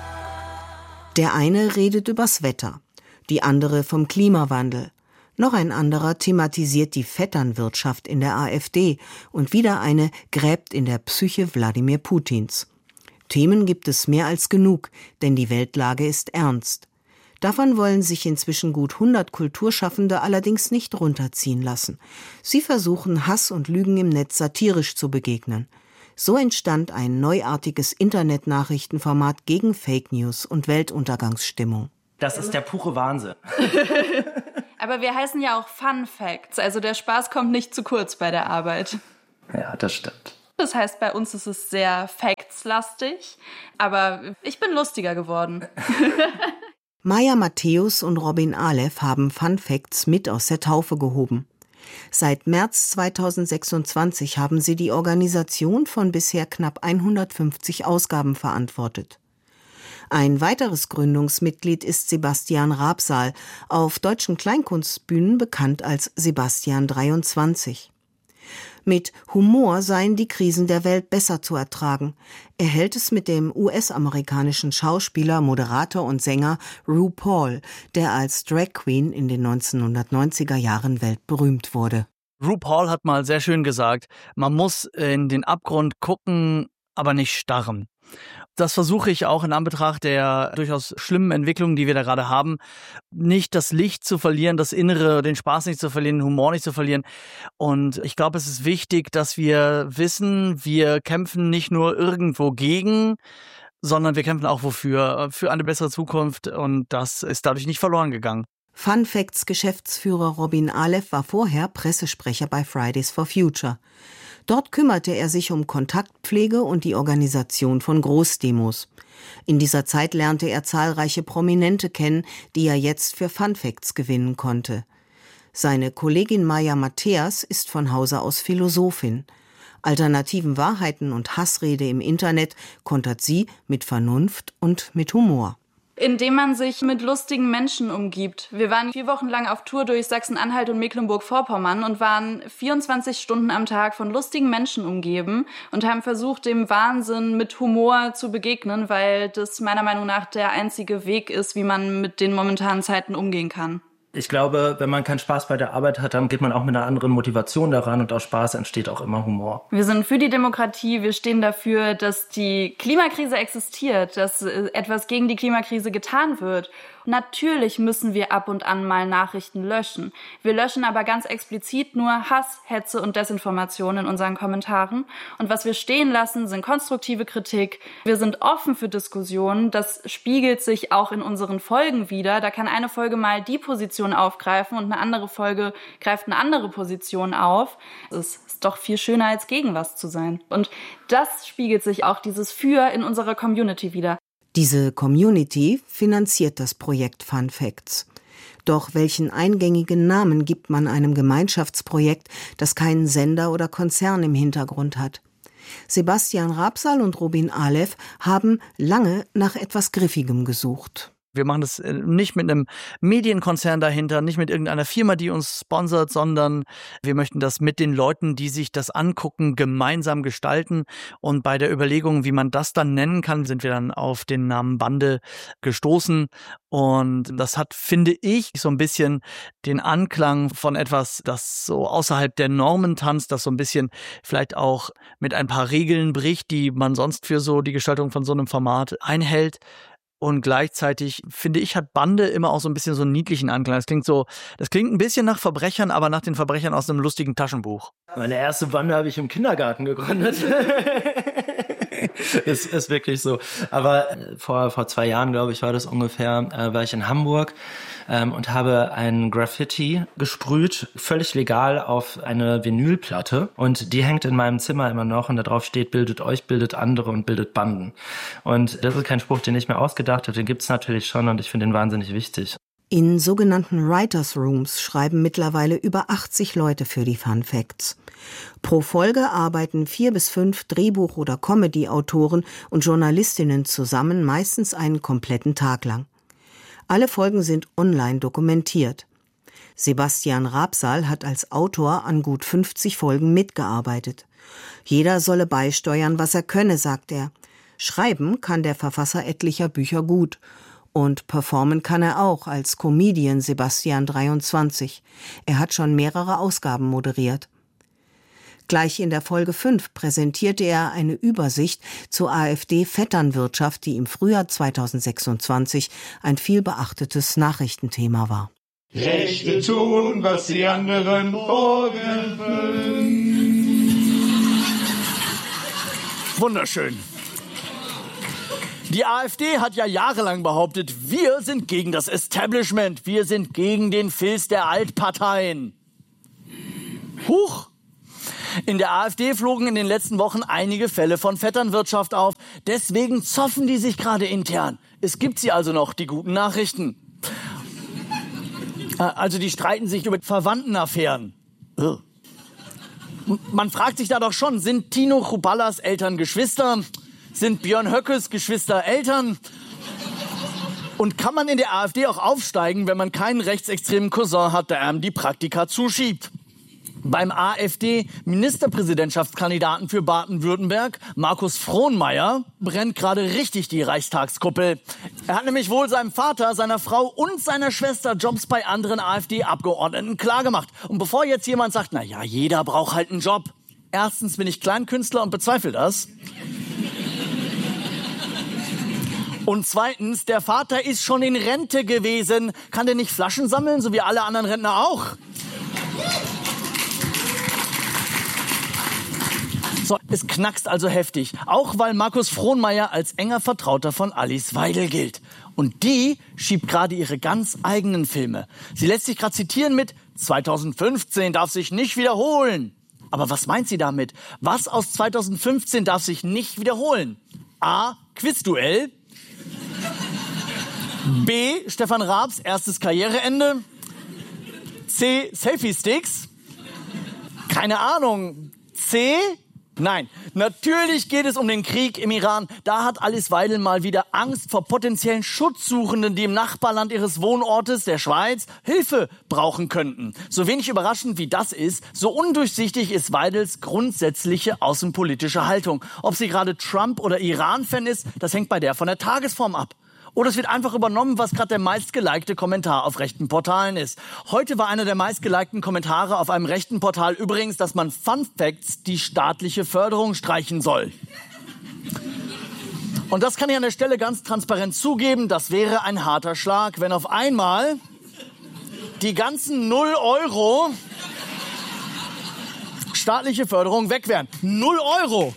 Der eine redet übers Wetter, die andere vom Klimawandel. Noch ein anderer thematisiert die Vetternwirtschaft in der AfD und wieder eine gräbt in der Psyche Wladimir Putins. Themen gibt es mehr als genug, denn die Weltlage ist ernst. Davon wollen sich inzwischen gut 100 Kulturschaffende allerdings nicht runterziehen lassen. Sie versuchen, Hass und Lügen im Netz satirisch zu begegnen. So entstand ein neuartiges Internet-Nachrichtenformat gegen Fake News und Weltuntergangsstimmung. Das ist der pure Wahnsinn. Aber wir heißen ja auch Fun Facts, also der Spaß kommt nicht zu kurz bei der Arbeit. Ja, das stimmt. Das heißt, bei uns ist es sehr Facts-lastig, aber ich bin lustiger geworden. Maya Matthäus und Robin Aleph haben Fun Facts mit aus der Taufe gehoben. Seit März 2026 haben sie die Organisation von bisher knapp 150 Ausgaben verantwortet. Ein weiteres Gründungsmitglied ist Sebastian Rabsal, auf deutschen Kleinkunstbühnen bekannt als Sebastian 23. Mit Humor seien die Krisen der Welt besser zu ertragen. Er hält es mit dem US-amerikanischen Schauspieler, Moderator und Sänger RuPaul, der als Drag Queen in den 1990er Jahren weltberühmt wurde. RuPaul hat mal sehr schön gesagt, man muss in den Abgrund gucken, aber nicht starren. Das versuche ich auch in Anbetracht der durchaus schlimmen Entwicklungen, die wir da gerade haben, nicht das Licht zu verlieren, das Innere, den Spaß nicht zu verlieren, den Humor nicht zu verlieren. Und ich glaube, es ist wichtig, dass wir wissen, wir kämpfen nicht nur irgendwo gegen, sondern wir kämpfen auch wofür, für eine bessere Zukunft. Und das ist dadurch nicht verloren gegangen. Fun Facts Geschäftsführer Robin Aleph war vorher Pressesprecher bei Fridays for Future. Dort kümmerte er sich um Kontaktpflege und die Organisation von Großdemos. In dieser Zeit lernte er zahlreiche Prominente kennen, die er jetzt für Fun Facts gewinnen konnte. Seine Kollegin Maya Matthäus ist von Hause aus Philosophin. Alternativen Wahrheiten und Hassrede im Internet kontert sie mit Vernunft und mit Humor. Indem man sich mit lustigen Menschen umgibt. Wir waren 4 Wochen lang auf Tour durch Sachsen-Anhalt und Mecklenburg-Vorpommern und waren 24 Stunden am Tag von lustigen Menschen umgeben und haben versucht, dem Wahnsinn mit Humor zu begegnen, weil das meiner Meinung nach der einzige Weg ist, wie man mit den momentanen Zeiten umgehen kann. Ich glaube, wenn man keinen Spaß bei der Arbeit hat, dann geht man auch mit einer anderen Motivation daran und aus Spaß entsteht auch immer Humor. Wir sind für die Demokratie, wir stehen dafür, dass die Klimakrise existiert, dass etwas gegen die Klimakrise getan wird. Natürlich müssen wir ab und an mal Nachrichten löschen. Wir löschen aber ganz explizit nur Hass, Hetze und Desinformation in unseren Kommentaren. Und was wir stehen lassen, sind konstruktive Kritik. Wir sind offen für Diskussionen. Das spiegelt sich auch in unseren Folgen wieder. Da kann eine Folge mal die Position aufgreifen und eine andere Folge greift eine andere Position auf. Es ist doch viel schöner, als gegen was zu sein. Und das spiegelt sich auch dieses Für in unserer Community wieder. Diese Community finanziert das Projekt Fun Facts. Doch welchen eingängigen Namen gibt man einem Gemeinschaftsprojekt, das keinen Sender oder Konzern im Hintergrund hat? Sebastian Rabsal und Robin Alev haben lange nach etwas Griffigem gesucht. Wir machen das nicht mit einem Medienkonzern dahinter, nicht mit irgendeiner Firma, die uns sponsert, sondern wir möchten das mit den Leuten, die sich das angucken, gemeinsam gestalten. Und bei der Überlegung, wie man das dann nennen kann, sind wir dann auf den Namen Bande gestoßen. Und das hat, finde ich, so ein bisschen den Anklang von etwas, das so außerhalb der Normen tanzt, das so ein bisschen vielleicht auch mit ein paar Regeln bricht, die man sonst für so die Gestaltung von so einem Format einhält. Und gleichzeitig, finde ich, hat Bande immer auch so ein bisschen so einen niedlichen Anklang. Das klingt ein bisschen nach Verbrechern, aber nach den Verbrechern aus einem lustigen Taschenbuch. Meine erste Bande habe ich im Kindergarten gegründet. ist wirklich so. Aber vor 2 Jahren, glaube ich, war das ungefähr, war ich in Hamburg und habe ein Graffiti gesprüht, völlig legal auf eine Vinylplatte. Und die hängt in meinem Zimmer immer noch und da drauf steht, bildet euch, bildet andere und bildet Banden. Und das ist kein Spruch, den ich mir ausgedacht habe, den gibt's natürlich schon und ich finde den wahnsinnig wichtig. In sogenannten Writers Rooms schreiben mittlerweile über 80 Leute für die Fun Facts. Pro Folge arbeiten 4 bis 5 Drehbuch- oder Comedy-Autoren und Journalistinnen zusammen, meistens einen kompletten Tag lang. Alle Folgen sind online dokumentiert. Sebastian Rabsal hat als Autor an gut 50 Folgen mitgearbeitet. Jeder solle beisteuern, was er könne, sagt er. Schreiben kann der Verfasser etlicher Bücher gut. Und performen kann er auch als Comedian Sebastian 23. Er hat schon mehrere Ausgaben moderiert. Gleich in der Folge 5 präsentierte er eine Übersicht zur AfD-Vetternwirtschaft, die im Frühjahr 2026 ein vielbeachtetes Nachrichtenthema war. Rechte tun, was die anderen vorwerfen. Wunderschön. Die AfD hat ja jahrelang behauptet, wir sind gegen das Establishment, wir sind gegen den Filz der Altparteien. Huch! In der AfD flogen in den letzten Wochen einige Fälle von Vetternwirtschaft auf. Deswegen zoffen die sich gerade intern. Es gibt sie also noch, die guten Nachrichten. Also die streiten sich über Verwandtenaffären. Man fragt sich da doch schon, sind Tino Chrupallas Eltern Geschwister? Sind Björn Höckes Geschwister Eltern? Und kann man in der AfD auch aufsteigen, wenn man keinen rechtsextremen Cousin hat, der einem die Praktika zuschiebt? Beim AfD-Ministerpräsidentschaftskandidaten für Baden-Württemberg, Markus Frohnmeier, brennt gerade richtig die Reichstagskuppel. Er hat nämlich wohl seinem Vater, seiner Frau und seiner Schwester Jobs bei anderen AfD-Abgeordneten klargemacht. Und bevor jetzt jemand sagt, na ja, jeder braucht halt einen Job. Erstens bin ich Kleinkünstler und bezweifle das. Und zweitens, der Vater ist schon in Rente gewesen. Kann der nicht Flaschen sammeln, so wie alle anderen Rentner auch? So, es knackst also heftig, auch weil Markus Frohnmeier als enger Vertrauter von Alice Weidel gilt. Und die schiebt gerade ihre ganz eigenen Filme. Sie lässt sich gerade zitieren mit 2015 darf sich nicht wiederholen. Aber was meint sie damit? Was aus 2015 darf sich nicht wiederholen? A. Quizduell. B. Stefan Raabs erstes Karriereende. C. Selfie-Sticks. Keine Ahnung. C. Nein, natürlich geht es um den Krieg im Iran. Da hat Alice Weidel mal wieder Angst vor potenziellen Schutzsuchenden, die im Nachbarland ihres Wohnortes, der Schweiz, Hilfe brauchen könnten. So wenig überraschend wie das ist, so undurchsichtig ist Weidels grundsätzliche außenpolitische Haltung. Ob sie gerade Trump- oder Iran-Fan ist, das hängt bei der von der Tagesform ab. Oder es wird einfach übernommen, was gerade der meistgelikte Kommentar auf rechten Portalen ist. Heute war einer der meistgelikten Kommentare auf einem rechten Portal übrigens, dass man Fun Facts die staatliche Förderung streichen soll. Und das kann ich an der Stelle ganz transparent zugeben, das wäre ein harter Schlag, wenn auf einmal die ganzen 0 Euro staatliche Förderung weg wären. 0 Euro!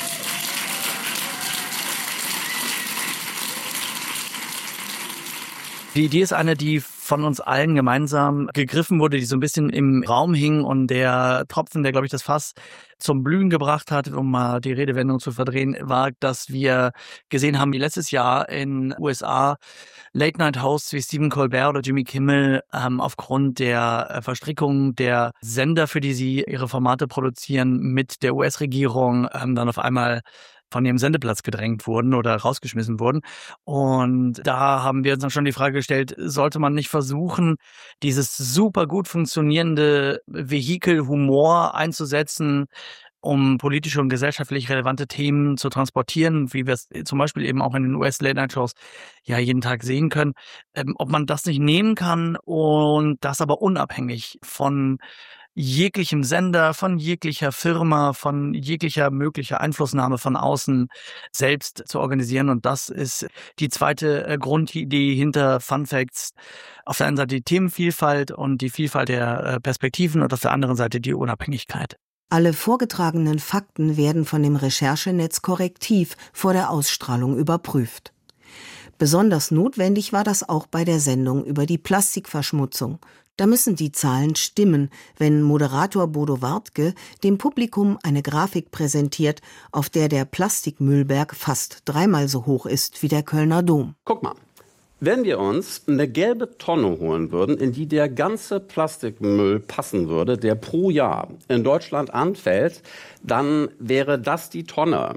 Die Idee ist eine, die von uns allen gemeinsam gegriffen wurde, die so ein bisschen im Raum hing und der Tropfen, der, glaube ich, das Fass zum Blühen gebracht hat, um mal die Redewendung zu verdrehen, war, dass wir gesehen haben, wie letztes Jahr in USA Late-Night-Hosts wie Stephen Colbert oder Jimmy Kimmel aufgrund der Verstrickung der Sender, für die sie ihre Formate produzieren, mit der US-Regierung dann auf einmal von ihrem Sendeplatz gedrängt wurden oder rausgeschmissen wurden. Und da haben wir uns dann schon die Frage gestellt, sollte man nicht versuchen, dieses super gut funktionierende Vehikel Humor einzusetzen, um politische und gesellschaftlich relevante Themen zu transportieren, wie wir es zum Beispiel eben auch in den US-Late-Night-Shows ja jeden Tag sehen können. Ob man das nicht nehmen kann und das aber unabhängig von jeglichem Sender, von jeglicher Firma, von jeglicher möglicher Einflussnahme von außen selbst zu organisieren. Und das ist die zweite Grundidee hinter Fun Facts. Auf der einen Seite die Themenvielfalt und die Vielfalt der Perspektiven und auf der anderen Seite die Unabhängigkeit. Alle vorgetragenen Fakten werden von dem Recherchenetz korrektiv vor der Ausstrahlung überprüft. Besonders notwendig war das auch bei der Sendung über die Plastikverschmutzung. Da müssen die Zahlen stimmen, wenn Moderator Bodo Wartke dem Publikum eine Grafik präsentiert, auf der der Plastikmüllberg fast 3-mal so hoch ist wie der Kölner Dom. Guck mal, wenn wir uns eine gelbe Tonne holen würden, in die der ganze Plastikmüll passen würde, der pro Jahr in Deutschland anfällt, dann wäre das die Tonne.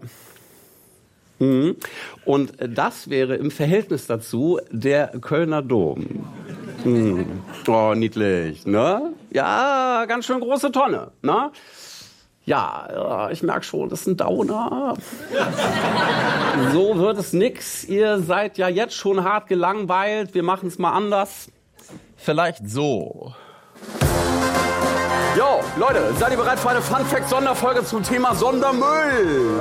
Und das wäre im Verhältnis dazu der Kölner Dom. Oh, niedlich, ne? Ja, ganz schön große Tonne, ne? Ja, ich merke schon, das ist ein Downer. So wird es nix. Ihr seid ja jetzt schon hart gelangweilt. Wir machen es mal anders. Vielleicht so. Jo, Leute, seid ihr bereit für eine Fun-Fact-Sonderfolge zum Thema Sondermüll?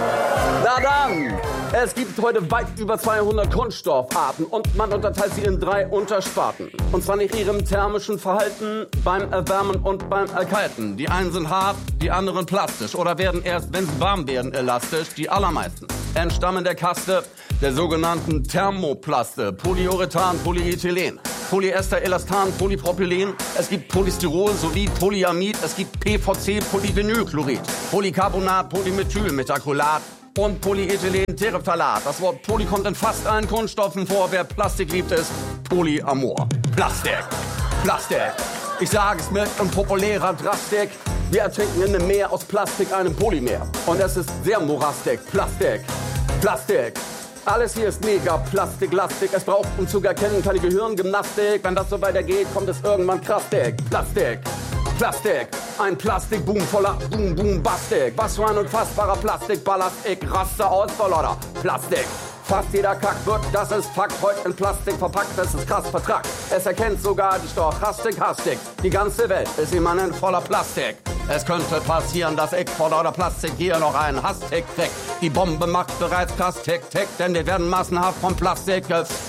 Na dann! Es gibt heute weit über 200 Kunststoffarten und man unterteilt sie in 3 Untersparten. Und zwar nach ihrem thermischen Verhalten beim Erwärmen und beim Erkalten. Die einen sind hart, die anderen plastisch oder werden erst, wenn sie warm werden, elastisch. Die allermeisten entstammen der Kaste der sogenannten Thermoplaste, Polyurethan, Polyethylen, Polyester, Elastan, Polypropylen. Es gibt Polystyrol sowie Polyamid. Es gibt PVC, Polyvinylchlorid, Polycarbonat, Polymethylmethacrylat und Polyethylen-Terephthalat. Das Wort Poly kommt in fast allen Kunststoffen vor. Wer Plastik liebt, ist Polyamor. Plastik. Plastik. Ich sage es mit unpopulärer Drastik. Wir ertrinken in einem Meer aus Plastik, einem Polymer. Und es ist sehr morastig. Plastik. Plastik. Alles hier ist mega plastiklastig. Es braucht, um zu erkennen, keine Gehirngymnastik. Wenn das so weitergeht, kommt es irgendwann kraftig. Plastik. Plastik, ein Plastikboom voller Boom-Boom-Bastik. Was für ein unfassbarer Plastikballast, ich raste aus vor lauter Plastik. Fast jeder Kack wird, das ist Fakt, heute in Plastik verpackt, das ist krass vertrackt. Es erkennt sogar die Stochastik hastig. Die ganze Welt ist immanent voller Plastik. Es könnte passieren, dass ich vor lauter Plastik hier noch einen Hasstick krieg. Die Bombe macht bereits krass Tick-Tick, denn wir werden massenhaft vom Plastik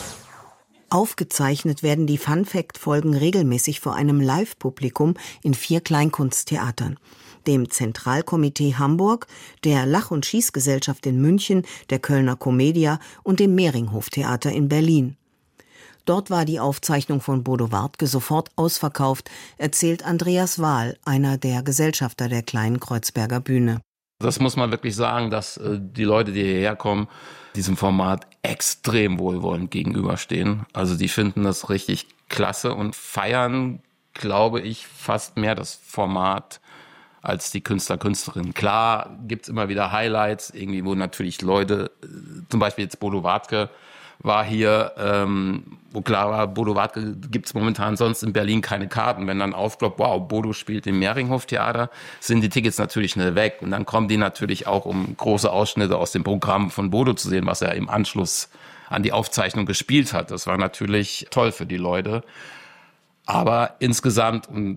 Aufgezeichnet werden die Fun-Fact-Folgen regelmäßig vor einem Live-Publikum in 4 Kleinkunsttheatern. Dem Zentralkomitee Hamburg, der Lach- und Schießgesellschaft in München, der Kölner Commedia und dem Mehringhof-Theater in Berlin. Dort war die Aufzeichnung von Bodo Wartke sofort ausverkauft, erzählt Andreas Wahl, einer der Gesellschafter der Kleinen Kreuzberger Bühne. Das muss man wirklich sagen, dass die Leute, die hierher kommen, diesem Format extrem wohlwollend gegenüberstehen. Also die finden das richtig klasse und feiern, glaube ich, fast mehr das Format als die Künstler, Künstlerinnen. Klar gibt's immer wieder Highlights, irgendwie, wo natürlich Leute, zum Beispiel jetzt Bodo Wartke war hier, wo klar war, Bodo Wartke gibt's momentan sonst in Berlin keine Karten. Wenn dann aufploppt, wow, Bodo spielt im Mehringhof-Theater, sind die Tickets natürlich schnell weg. Und dann kommen die natürlich auch, um große Ausschnitte aus dem Programm von Bodo zu sehen, was er im Anschluss an die Aufzeichnung gespielt hat. Das war natürlich toll für die Leute. Aber insgesamt, und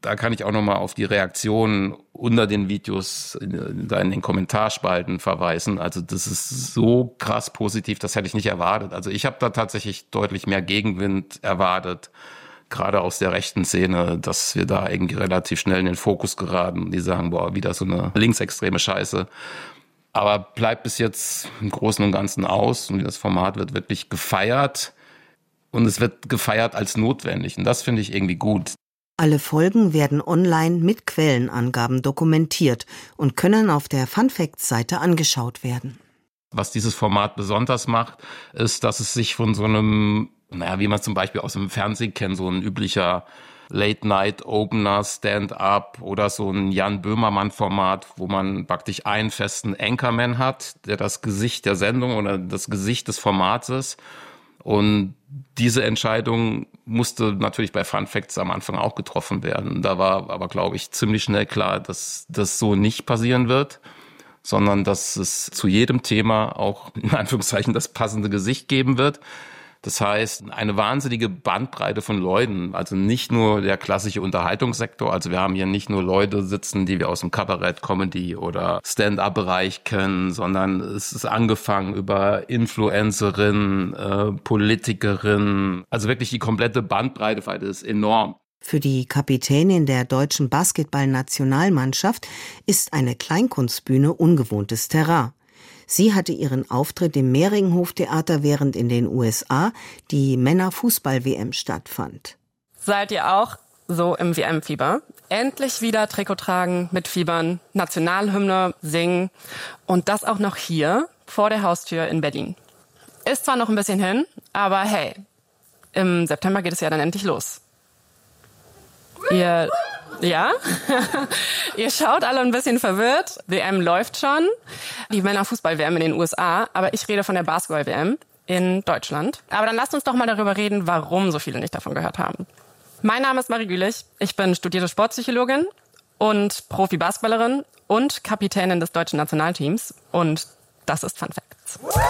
Da kann ich auch nochmal auf die Reaktionen unter den Videos in den Kommentarspalten verweisen. Also das ist so krass positiv, das hätte ich nicht erwartet. Also ich habe da tatsächlich deutlich mehr Gegenwind erwartet, gerade aus der rechten Szene, dass wir da irgendwie relativ schnell in den Fokus geraten. Die sagen, boah, wieder so eine linksextreme Scheiße. Aber bleibt bis jetzt im Großen und Ganzen aus und das Format wird wirklich gefeiert. Und es wird gefeiert als notwendig. Und das finde ich irgendwie gut. Alle Folgen werden online mit Quellenangaben dokumentiert und können auf der Funfacts-Seite angeschaut werden. Was dieses Format besonders macht, ist, dass es sich von so einem, wie man zum Beispiel aus dem Fernsehen kennt, so ein üblicher Late-Night-Opener, Stand-up oder so ein Jan Böhmermann-Format, wo man praktisch einen festen Anchorman hat, der das Gesicht der Sendung oder das Gesicht des Formats ist. Und diese Entscheidung musste natürlich bei Funfacts am Anfang auch getroffen werden. Da war aber, glaube ich, ziemlich schnell klar, dass das so nicht passieren wird, sondern dass es zu jedem Thema auch in Anführungszeichen das passende Gesicht geben wird. Das heißt, eine wahnsinnige Bandbreite von Leuten, also nicht nur der klassische Unterhaltungssektor, also wir haben hier nicht nur Leute sitzen, die wir aus dem Kabarett, Comedy oder Stand-up-Bereich kennen, sondern es ist angefangen über Influencerinnen, Politikerinnen, also wirklich die komplette Bandbreite ist enorm. Für die Kapitänin der deutschen Basketball-Nationalmannschaft ist eine Kleinkunstbühne ungewohntes Terrain. Sie hatte ihren Auftritt im Mehringhof-Theater, während in den USA die Männer-Fußball-WM stattfand. Seid ihr auch so im WM-Fieber? Endlich wieder Trikot tragen, mitfiebern, Nationalhymne singen und das auch noch hier vor der Haustür in Berlin. Ist zwar noch ein bisschen hin, aber hey, im September geht es ja dann endlich los. Ja? Ihr schaut alle ein bisschen verwirrt. WM läuft schon. Die Männerfußball-WM in den USA. Aber ich rede von der Basketball-WM in Deutschland. Aber dann lasst uns doch mal darüber reden, warum so viele nicht davon gehört haben. Mein Name ist Marie Gülich. Ich bin studierte Sportpsychologin und Profi-Basketballerin und Kapitänin des deutschen Nationalteams. Und das ist Funfacts.